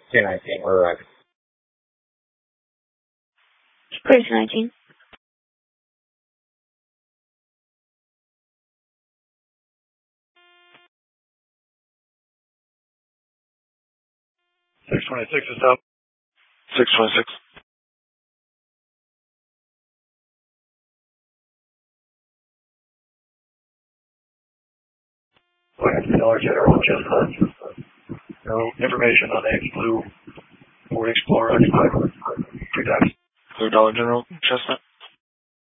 219, we're arriving. Clear 219. is up. 626. Dollar General Chestnut. No information on X Blue or Explorer X5. Pre-tax. Clear Dollar General Chestnut.